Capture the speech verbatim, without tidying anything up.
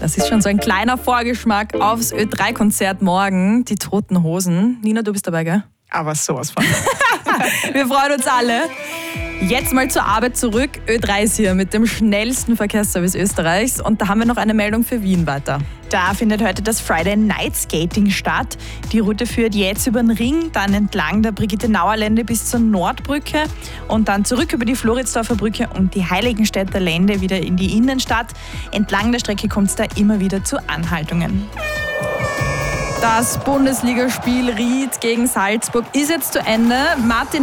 Das ist schon so ein kleiner Vorgeschmack aufs Ö drei Konzert morgen, die Toten Hosen. Nina, du bist dabei, gell? Aber sowas von. Wir freuen uns alle. Jetzt mal zur Arbeit zurück. Ö drei ist hier mit dem schnellsten Verkehrsservice Österreichs. Und da haben wir noch eine Meldung für Wien weiter. Da findet heute das Friday Night Skating statt. Die Route führt jetzt über den Ring, dann entlang der Brigitte-Nauer-Lände bis zur Nordbrücke und dann zurück über die Floridsdorfer Brücke und die Heiligenstädter Lände wieder in die Innenstadt. Entlang der Strecke kommt es da immer wieder zu Anhaltungen. Das Bundesligaspiel Ried gegen Salzburg ist jetzt zu Ende. Martin